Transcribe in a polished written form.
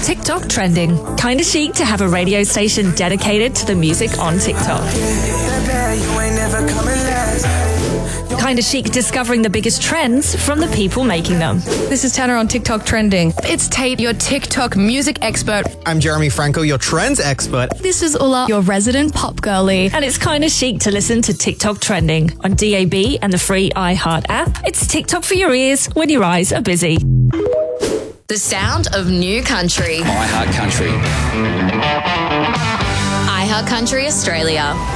TikTok trending. Kinda chic to have a radio station dedicated to the music on TikTok. Kinda chic discovering the biggest trends from the people making them. This is Tanner on TikTok trending. It's Tate, your TikTok music expert. I'm Jeremy Franco, your trends expert. This is Ulla, your resident pop girly. And it's kinda chic to listen to TikTok trending on DAB and the free iHeart app. It's TikTok for your ears when your eyes are busy. The sound of new country. iHeart Country. iHeart Country Australia.